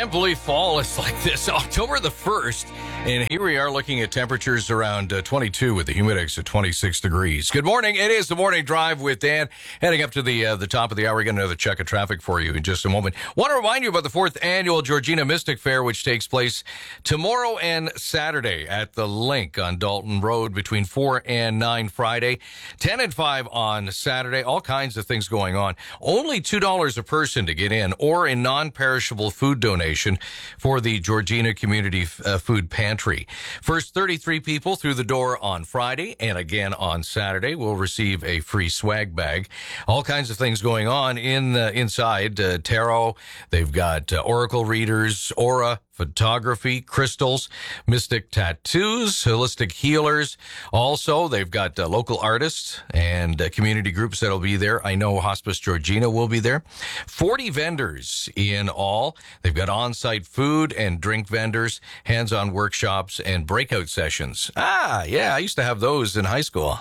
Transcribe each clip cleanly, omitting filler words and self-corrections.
can't believe fall is like this. October the 1st, and here we are looking at temperatures around 22 with the humidex at 26 degrees. Good morning. It is the Morning Drive with Dan. Heading up to the top of the hour. We're going to another check of traffic for you in just a moment. Want to remind you about the 4th annual Georgina Mystic Fair, which takes place tomorrow and Saturday at the Link on Dalton Road between 4 and 9 Friday, 10 and 5 on Saturday. All kinds of things going on. Only $2 a person to get in, or a non-perishable food donation for the Georgina Community Food Pantry. First 33 people through the door on Friday and again on Saturday will receive a free swag bag. All kinds of things going on inside. Tarot, they've got oracle readers, aura, photography, crystals, mystic tattoos, holistic healers. Also, they've got local artists and community groups that'll be there. I know Hospice Georgina will be there. 40 vendors in all. They've got on-site food and drink vendors, hands-on workshops, and breakout sessions. Yeah, I used to have those in high school.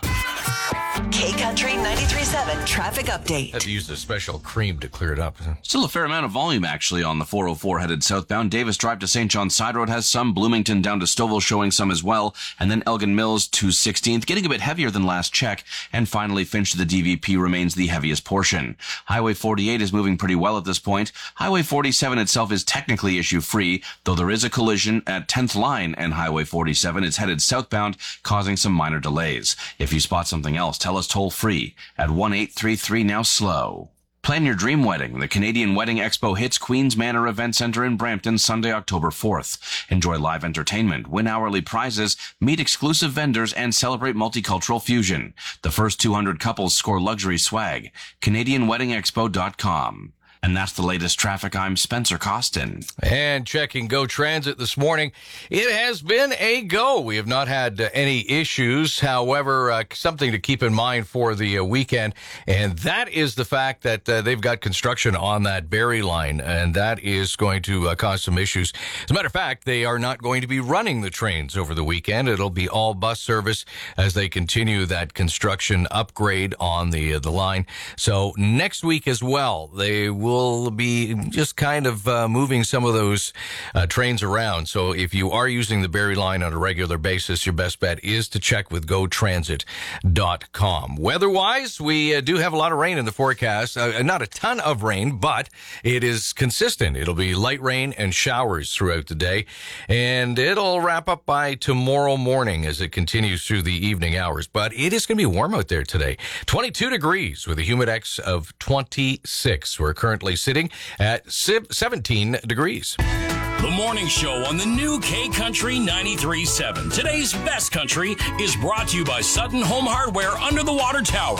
K-Country 93.7 traffic update. Had to use a special cream to clear it up. Still a fair amount of volume, actually, on the 404 headed southbound. Davis Drive to St. John Side Road has some. Bloomington down to Stouffville showing some as well. And then Elgin Mills to 16th, getting a bit heavier than last check. And finally, Finch to the DVP remains the heaviest portion. Highway 48 is moving pretty well at this point. Highway 47 itself is technically issue-free, though there is a collision at 10th Line, and Highway 47 is headed southbound, causing some minor delays. If you spot something else, tell us toll-free at 1-833-NOW-SLOW. Plan your dream wedding. The Canadian Wedding Expo hits Queen's Manor Event Center in Brampton Sunday, October 4th. Enjoy live entertainment, win hourly prizes, meet exclusive vendors, and celebrate multicultural fusion. The first 200 couples score luxury swag. CanadianWeddingExpo.com. And that's the latest traffic. I'm Spencer Costin. And checking Go Transit this morning. It has been a go. We have not had any issues. However, something to keep in mind for the weekend, and that is the fact that they've got construction on that Barrie line, and that is going to cause some issues. As a matter of fact, they are not going to be running the trains over the weekend. It'll be all bus service as they continue that construction upgrade on the line. So next week as well, they will be just kind of moving some of those trains around. So if you are using the Barrie line on a regular basis, your best bet is to check with GoTransit.com. Weather-wise, we do have a lot of rain in the forecast. Not a ton of rain, but it is consistent. It'll be light rain and showers throughout the day, and it'll wrap up by tomorrow morning as it continues through the evening hours. But it is going to be warm out there today. 22 degrees with a humidex of 26. We're currently sitting at 17 degrees. The morning show on the new K-Country 93.7. Today's best country is brought to you by Sutton Home Hardware under the water tower.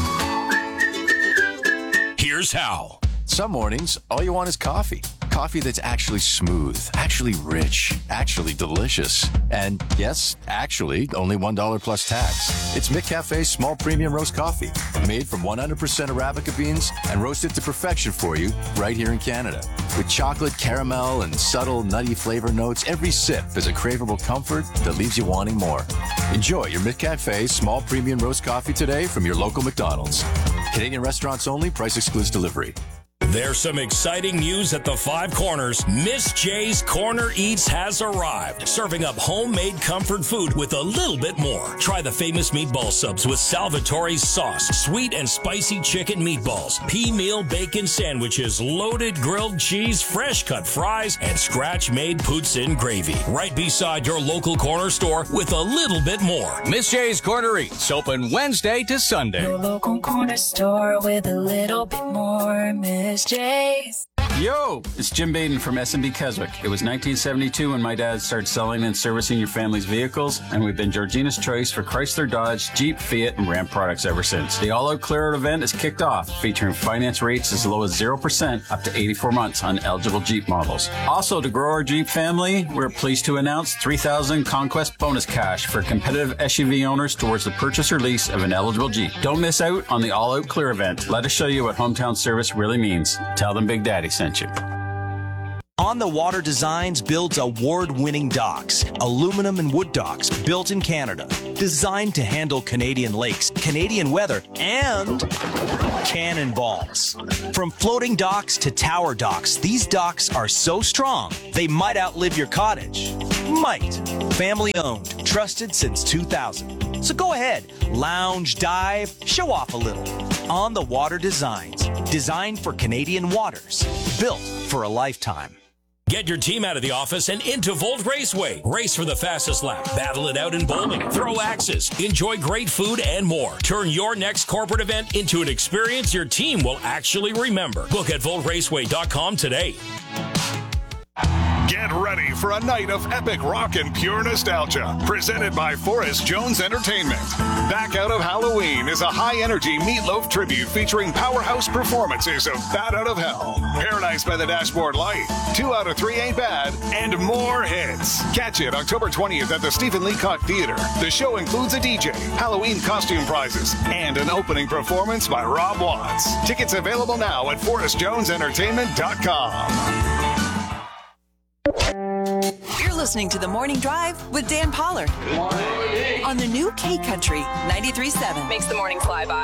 Here's how. Some mornings, all you want is coffee. Coffee that's actually smooth, actually rich, actually delicious. And yes, actually, only $1 plus tax. It's McCafe's small premium roast coffee, made from 100% Arabica beans and roasted to perfection for you right here in Canada. With chocolate, caramel, and subtle nutty flavor notes, every sip is a craveable comfort that leaves you wanting more. Enjoy your McCafe small premium roast coffee today from your local McDonald's. Canadian restaurants only, price excludes delivery. There's some exciting news at the Five Corners. Miss J's Corner Eats has arrived, serving up homemade comfort food with a little bit more. Try the famous meatball subs with Salvatore's sauce, sweet and spicy chicken meatballs, pea meal bacon sandwiches, loaded grilled cheese, fresh cut fries, and scratch-made poutine gravy. Right beside your local corner store with a little bit more. Miss J's Corner Eats, open Wednesday to Sunday. Your local corner store with a little bit more. Miss J's. Yo, it's Jim Baden from S&B Keswick. It was 1972 when my dad started selling and servicing your family's vehicles, and we've been Georgina's choice for Chrysler, Dodge, Jeep, Fiat, and Ram products ever since. The all-out clear-out event is kicked off, featuring finance rates as low as 0% up to 84 months on eligible Jeep models. Also, to grow our Jeep family, we're pleased to announce $3,000 Conquest bonus cash for competitive SUV owners towards the purchase or lease of an eligible Jeep. Don't miss out on the all-out clear event. Let us show you what hometown service really means. Tell them Big Daddy sent you. On the Water Designs builds award-winning docks, aluminum and wood docks built in Canada, designed to handle Canadian lakes, Canadian weather, and cannonballs. From floating docks to tower docks, these docks are so strong, they might outlive your cottage. Might. Family owned, trusted since 2000. So go ahead, lounge, dive, show off a little. On the Water Designs. Designed for Canadian waters. Built for a lifetime. Get your team out of the office and into Volt Raceway. Race for the fastest lap, battle it out in bowling, throw axes, enjoy great food, and more. Turn your next corporate event into an experience your team will actually remember. Book at voltraceway.com today. Get ready for a night of epic rock and pure nostalgia. Presented by Forrest Jones Entertainment. Back Out of Halloween is a high-energy Meatloaf tribute featuring powerhouse performances of Bat Out of Hell, Paradise by the Dashboard Light, 2 Out of 3 Ain't Bad, and more hits. Catch it October 20th at the Stephen Leacock Theater. The show includes a DJ, Halloween costume prizes, and an opening performance by Rob Watts. Tickets available now at ForrestJonesEntertainment.com. You're listening to The Morning Drive with Dan Pollard on the new K Country 93.7. Makes the morning fly by.